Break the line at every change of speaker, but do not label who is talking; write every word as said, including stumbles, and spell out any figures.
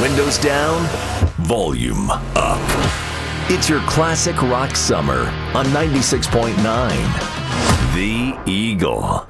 Windows down, volume up. It's your classic rock summer on ninety-six point nine. The Eagle.